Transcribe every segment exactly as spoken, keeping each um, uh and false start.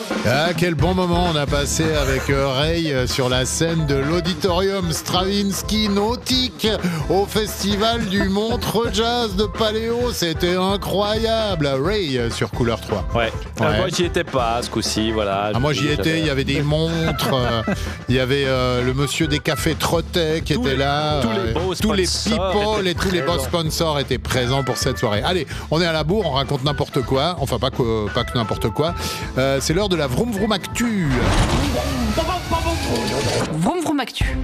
Ah, quel bon moment on a passé avec euh, Ray euh, sur la scène de l'Auditorium Stravinsky Nautique au festival du Montreux Jazz de Paléo. C'était incroyable. Ray euh, sur Couleur trois. Ouais. Ouais. Euh, moi, j'y étais pas ce coup-ci, voilà. Ah, moi j'y étais, il y avait des montres, euh, il y avait euh, le monsieur des cafés Trottet qui Tous était les- là. tous les euh, beaux tous les sponsors people étaient et tous les beaux présents. sponsors étaient présents pour cette soirée. Allez, on est à la bourre, on raconte n'importe quoi. Enfin, pas que, pas que n'importe quoi. Euh, c'est l'heure de la Vroom Vroom Actu. Vroom Vroom Actu.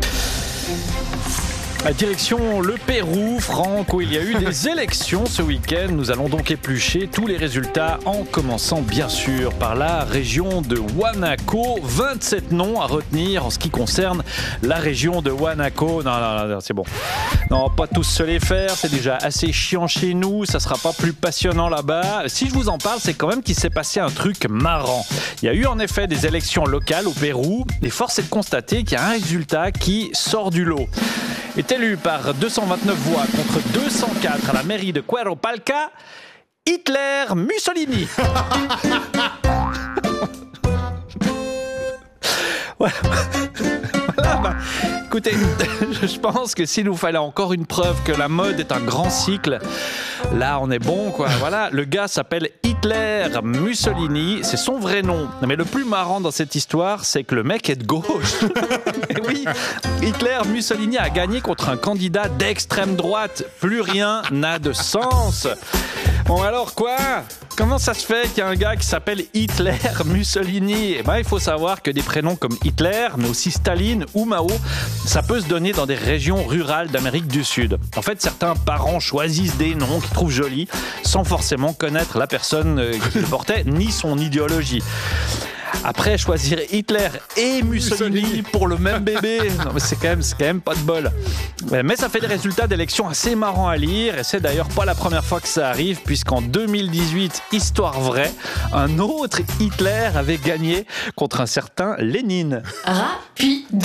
À direction le Pérou, Franck, où il y a eu des élections ce week-end. Nous allons donc éplucher tous les résultats, en commençant bien sûr par la région de Huanaco. vingt-sept noms à retenir en ce qui concerne la région de Huanaco. Non, non, non, c'est bon. Non, pas tous se les faire, c'est déjà assez chiant chez nous, ça sera pas plus passionnant là-bas. Si je vous en parle, c'est quand même qu'il s'est passé un truc marrant. Il y a eu en effet des élections locales au Pérou, et force est de constater qu'il y a un résultat qui sort du lot. Est élu par deux cent vingt-neuf voix contre deux cent quatre à la mairie de Cueropalca, Hitler Mussolini. Voilà. Voilà, bah, écoutez, je pense que s'il nous fallait encore une preuve que la mode est un grand cycle, là on est bon quoi. Voilà, le gars s'appelle Hitler Mussolini, c'est son vrai nom. Mais le plus marrant dans cette histoire, c'est que le mec est de gauche. Et oui, Hitler Mussolini a gagné contre un candidat d'extrême droite. Plus rien n'a de sens. Bon alors quoi ? Comment ça se fait qu'il y a un gars qui s'appelle Hitler Mussolini ? Eh ben, il faut savoir que des prénoms comme Hitler, mais aussi Staline ou Mao, ça peut se donner dans des régions rurales d'Amérique du Sud. En fait, certains parents choisissent des noms qu'ils trouvent jolis, sans forcément connaître la personne qui le portait, ni son idéologie. Après, choisir Hitler et Mussolini, Mussolini. pour le même bébé, non, mais c'est quand même, c'est quand même pas de bol. Mais ça fait des résultats d'élections assez marrants à lire, et c'est d'ailleurs pas la première fois que ça arrive, puisqu'en deux mille dix-huit, histoire vraie, un autre Hitler avait gagné contre un certain Lénine. Rapide.